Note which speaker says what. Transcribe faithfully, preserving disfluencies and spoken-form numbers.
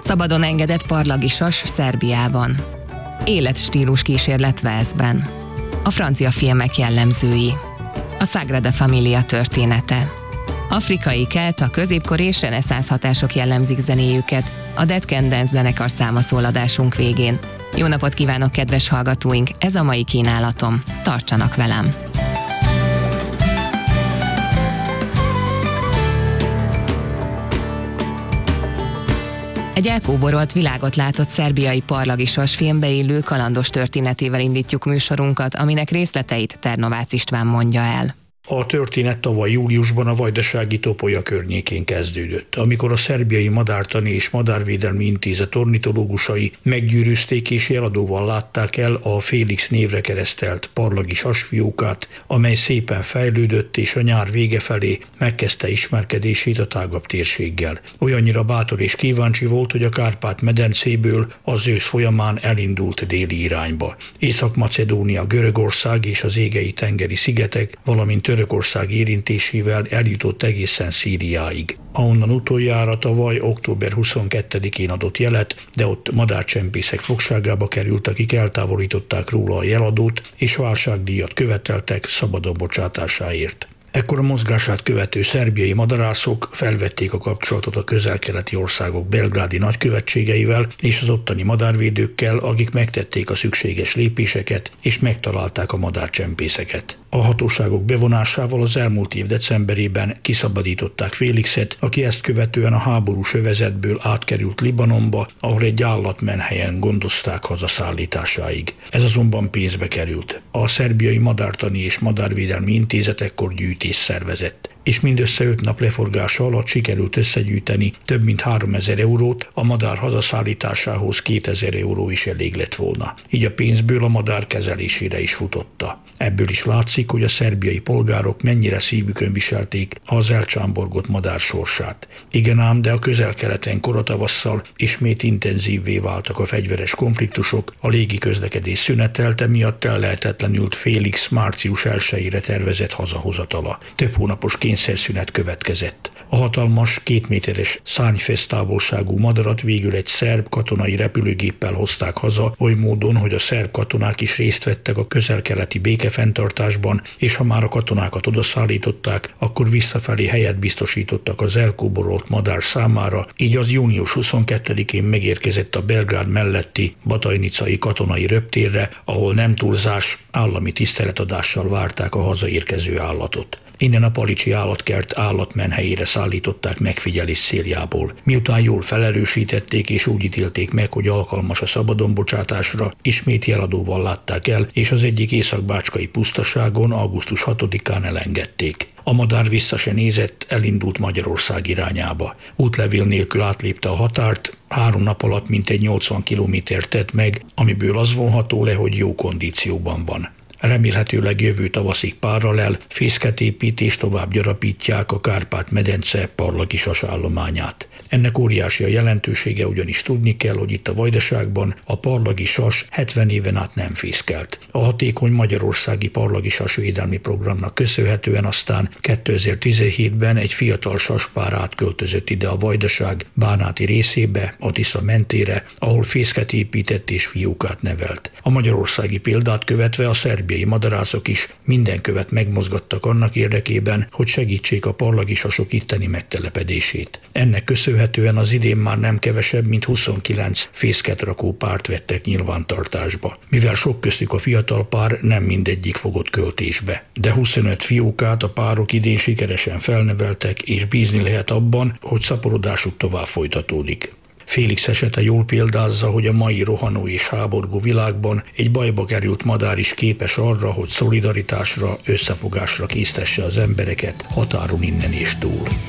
Speaker 1: Szabadon engedett parlagi sas Szerbiában. Életstílus kísérlet Walesben. A francia filmek jellemzői. A Sagrada Familia története. Afrikai kelta, középkor és reneszánsz hatások jellemzik zenéjüket, a Dead Can Dance zenekar száma szól adásunk végén. Jó napot kívánok, kedves hallgatóink! Ez a mai kínálatom. Tartsanak velem! Egy elkóborolt, világot látott szerbiai parlagi sasfilmbe illő kalandos történetével indítjuk műsorunkat, aminek részleteit Ternovácz István mondja el.
Speaker 2: A történet tavaly júliusban a vajdasági Topolya környékén kezdődött, amikor a Szerbiai Madártani és Madárvédelmi Intézet ornitológusai meggyűrűzték és jeladóval látták el a Félix névre keresztelt parlagi sasfiókát, amely szépen fejlődött és a nyár vége felé megkezdte ismerkedését a tágabb térséggel. Olyannyira bátor és kíváncsi volt, hogy a Kárpát-medencéből az ősz folyamán elindult déli irányba. Észak-Macedónia, Görögország és az égei tengeri szigetek, valamint Törökország érintésével eljutott egészen Szíriáig, ahonnan utoljára tavaly október huszonkettedikén adott jelet, de ott madárcsempészek fogságába került, akik eltávolították róla a jeladót, és váltságdíjat követeltek szabadon bocsátásáért. Ekkor a mozgását követő szerbiai madarászok felvették a kapcsolatot a közel-keleti országok belgrádi nagykövetségeivel és az ottani madárvédőkkel, akik megtették a szükséges lépéseket és megtalálták a madárcsempészeket. A hatóságok bevonásával az elmúlt év decemberében kiszabadították Félixet, aki ezt követően a háborús övezetből átkerült Libanonba, ahol egy állatmenhelyen gondozták hazaszállításáig. Ez azonban pénzbe került. A Szerbiai Madártani és Madárvédelmi Intézet ekkor gyűjtés szervezett, és mindössze öt nap leforgása alatt sikerült összegyűjteni több mint háromezer eurót, a madár hazaszállításához kétezer euró is elég lett volna. Így a pénzből a madár kezelésére is futotta. Ebből is látszik, hogy a szerbiai polgárok mennyire szívükön viselték az elcsámborgott madár sorsát. Igen ám, de a közel-keleten koratavasszal ismét intenzívvé váltak a fegyveres konfliktusok, a légi közlekedés szünetelte, miatt ellehetetlenült Félix március elsejére tervezett hazahozatala. Több hónapos kényszerszünet következett. A hatalmas, kétméteres szárnyfesztávolságú madarat végül egy szerb katonai repülőgéppel hozták haza, oly módon, hogy a szerb katonák is részt vettek a közel-keleti békefenntartásban, és ha már a katonákat odaszállították, akkor visszafelé helyet biztosítottak az elkóborolt madár számára, így az június huszonkettedikén megérkezett a Belgrád melletti batajnicai katonai röptérre, ahol nem túlzás, állami tiszteletadással várták a hazaérkező állatot. Innen a Palicsi állatkert állatmenhelyére szállították megfigyelés céljából. Miután jól felerősítették és úgy ítélték meg, hogy alkalmas a szabadonbocsátásra, ismét jeladóval látták el, és az egyik északbácskai pusztaságon augusztus hatodikán elengedték. A madár vissza se nézett, elindult Magyarország irányába. Útlevél nélkül átlépte a határt, három nap alatt mintegy nyolcvan kilométert tett meg, amiből az vonható le, hogy jó kondícióban van. Remélhetőleg jövő tavaszig párral fészket épít és tovább gyarapítják a Kárpát-medence parlagi sasállományát. Ennek óriási a jelentősége, ugyanis tudni kell, hogy itt a Vajdaságban a parlagi sas hetven éven át nem fészkelt. A hatékony magyarországi parlagi sasvédelmi programnak köszönhetően aztán kétezer-tizenhétben egy fiatal saspár átköltözött ide a Vajdaság bánáti részébe, a Tisza mentére, ahol fészket épített és fiókát nevelt. A magyarországi példát követve a szerbiai madarászok is minden követ megmozgattak annak érdekében, hogy segítsék a parlagi sasok itteni megtelepedését. Ennek köszönhetően az idén már nem kevesebb, mint huszonkilenc fészketrakó párt vettek nyilvántartásba. Mivel sok köztük a fiatal pár, nem mindegyik fogott költésbe. De huszonöt fiókát a párok idén sikeresen felneveltek, és bízni lehet abban, hogy szaporodásuk tovább folytatódik. Félix esete jól példázza, hogy a mai rohanó és háborgó világban egy bajba került madár is képes arra, hogy szolidaritásra, összefogásra késztesse az embereket határon innen és túl.